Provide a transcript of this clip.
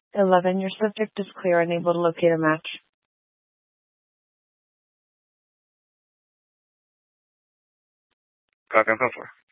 11. Your subject is clear, unable to locate a match. Clock and so forth.